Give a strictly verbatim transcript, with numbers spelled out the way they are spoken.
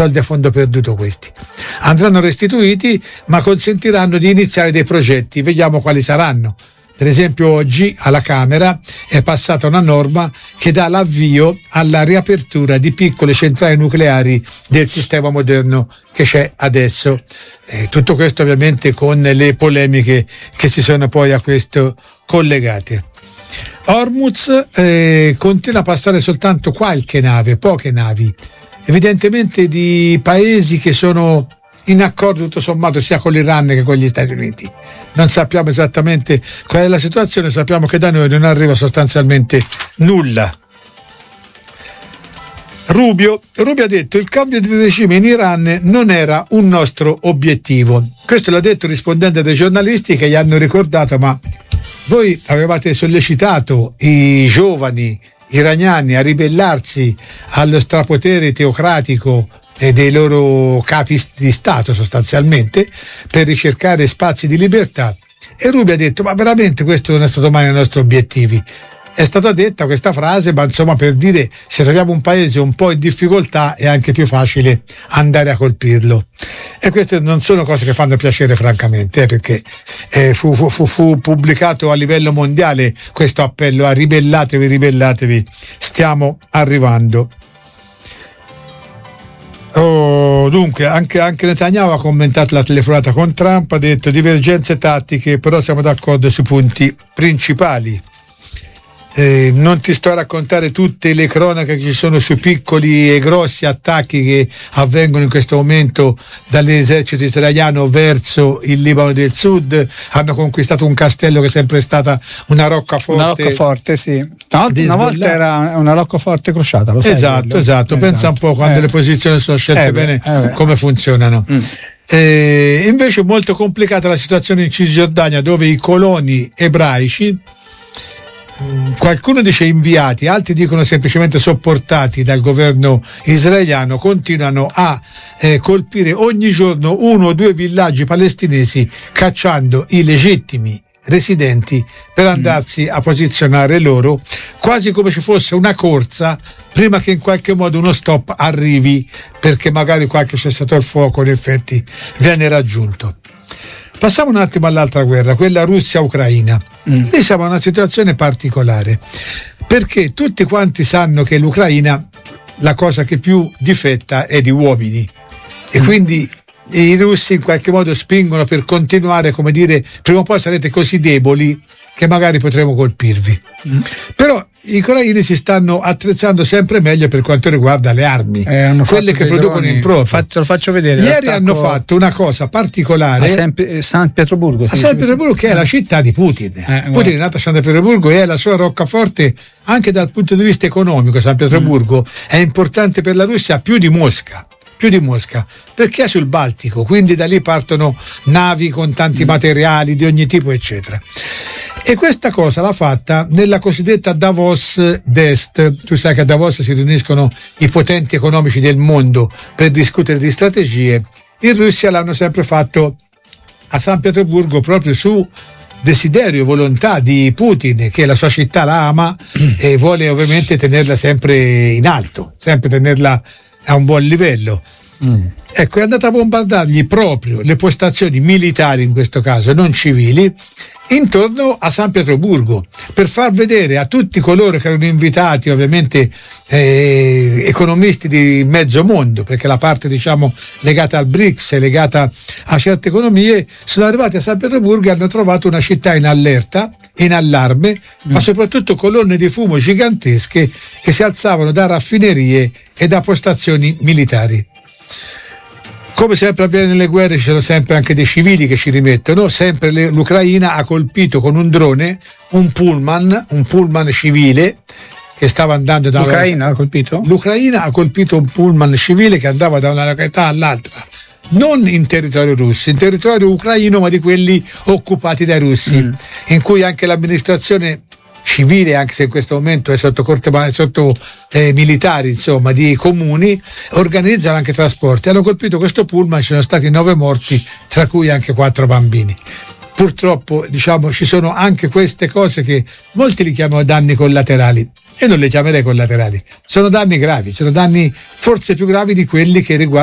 soldi a fondo perduto questi. Andranno restituiti, ma consentiranno di iniziare dei progetti, vediamo quali saranno. Per esempio oggi alla Camera è passata una norma che dà l'avvio alla riapertura di piccole centrali nucleari del sistema moderno che c'è adesso. Eh, tutto questo ovviamente con le polemiche che si sono poi a questo collegate. Hormuz eh, continua a passare soltanto qualche nave, poche navi, evidentemente di paesi che sono in accordo tutto sommato sia con l'Iran che con gli Stati Uniti. Non sappiamo esattamente qual è la situazione, sappiamo che da noi non arriva sostanzialmente nulla. Rubio, Rubio ha detto: il cambio di regime in Iran non era un nostro obiettivo. Questo l'ha detto rispondendo a dei giornalisti che gli hanno ricordato: ma voi avevate sollecitato i giovani iraniani a ribellarsi allo strapotere teocratico e dei loro capi di Stato sostanzialmente per ricercare spazi di libertà. E Rubio ha detto: ma veramente questo non è stato mai nei nostri obiettivi. È stata detta questa frase, ma insomma per dire, se troviamo un paese un po' in difficoltà è anche più facile andare a colpirlo. E queste non sono cose che fanno piacere francamente, eh, perché eh, fu, fu, fu, fu pubblicato a livello mondiale questo appello a ribellatevi, ribellatevi, stiamo arrivando. Oh, dunque anche, anche Netanyahu ha commentato la telefonata con Trump, ha detto divergenze tattiche, però siamo d'accordo sui punti principali. Eh, non ti sto a raccontare tutte le cronache che ci sono sui piccoli e grossi attacchi che avvengono in questo momento dall'esercito israeliano verso il Libano del Sud. Hanno conquistato un castello che è sempre stata una roccaforte. Una roccaforte, sì. Una, una volta era una roccaforte crociata, lo sai? Esatto, esatto. Pensa esatto. un po' quando eh. le posizioni sono scelte eh bene, beh, eh come funzionano. Mm. Eh, invece è molto complicata la situazione in Cisgiordania, dove i coloni ebraici, qualcuno dice inviati, altri dicono semplicemente sopportati dal governo israeliano, continuano a eh, colpire ogni giorno uno o due villaggi palestinesi, cacciando i legittimi residenti per andarsi a posizionare loro, quasi come ci fosse una corsa prima che in qualche modo uno stop arrivi, perché magari qualche cessato il fuoco in effetti viene raggiunto. Passiamo un attimo all'altra guerra, quella Russia-Ucraina. Mm. Lì siamo in una situazione particolare, perché tutti quanti sanno che l'Ucraina la cosa che più difetta è di uomini, e mm. quindi i russi in qualche modo spingono per continuare, come dire, prima o poi sarete così deboli che magari potremo colpirvi. Mm. Però i ucraini si stanno attrezzando sempre meglio per quanto riguarda le armi, eh, quelle che producono droni. in proprio. Fatto, lo faccio vedere. Ieri hanno fatto una cosa particolare a San Pietroburgo, a San Pietroburgo, che è la città di Putin. Eh, Putin è nato a San Pietroburgo e è la sua roccaforte anche dal punto di vista economico. San Pietroburgo mm. è importante per la Russia più di Mosca. più di Mosca, perché è sul Baltico, quindi da lì partono navi con tanti mm. materiali di ogni tipo, eccetera. E questa cosa l'ha fatta nella cosiddetta Davos d'Est. Tu sai che a Davos si riuniscono i potenti economici del mondo per discutere di strategie. In Russia l'hanno sempre fatto a San Pietroburgo, proprio su desiderio, volontà di Putin, che la sua città la ama mm. e vuole ovviamente tenerla sempre in alto, sempre tenerla a un buon livello. Mm. Ecco, è andata a bombardargli proprio le postazioni militari, in questo caso non civili, intorno a San Pietroburgo, per far vedere a tutti coloro che erano invitati, ovviamente eh, economisti di mezzo mondo, perché la parte diciamo legata al BRICS, legata a certe economie, sono arrivati a San Pietroburgo e hanno trovato una città in allerta, in allarme, mm. ma soprattutto colonne di fumo gigantesche che si alzavano da raffinerie e da postazioni militari. Come sempre avviene nelle guerre, ci sono sempre anche dei civili che ci rimettono. Sempre le, l'Ucraina ha colpito con un drone un pullman, un pullman civile che stava andando da l'Ucraina ha colpito? L'Ucraina ha colpito un pullman civile che andava da una località all'altra, non in territorio russo, in territorio ucraino, ma di quelli occupati dai russi, mm. in cui anche l'amministrazione civile, anche se in questo momento è sotto corte, sotto eh, militari, insomma, di comuni, organizzano anche trasporti. Hanno colpito questo pullman, ci sono stati nove morti, tra cui anche quattro bambini. Purtroppo, diciamo, ci sono anche queste cose che molti li chiamano danni collaterali, e non le chiamerei collaterali, sono danni gravi, sono danni forse più gravi di quelli che riguardano